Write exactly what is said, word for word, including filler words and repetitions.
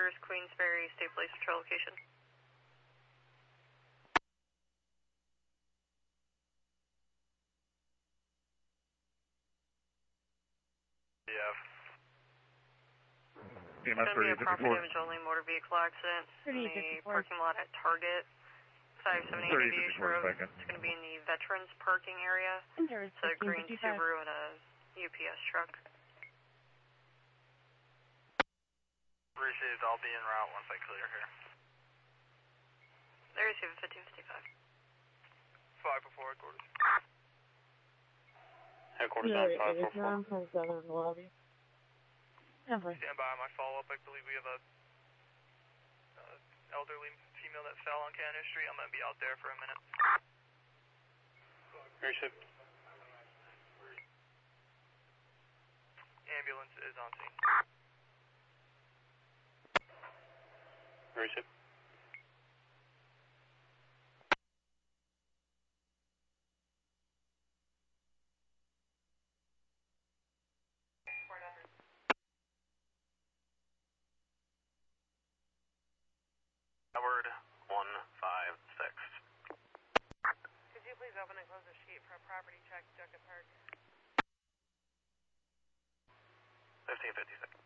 Queensbury State Police Patrol location. Yeah. It's going to be a property damage only motor vehicle accident in the parking lot at Target, five seventy-eight Aviation Road. It's going to be in the Veterans parking area. It's a green Subaru and a U P S truck. Received, I'll be en route once I clear here. They received fifteen fifty-five. five before headquarters. Headquarters on five four four. I'm from Southern Lobby. Never. Stand by my follow-up. I believe we have a uh, elderly female that fell on Canada Street. I'm going to be out there for a minute. Received. Ambulance is on scene. Received. Howard, one five six. Could you please open and close the sheet for a property check, Junkett Park? fifteen fifty-six.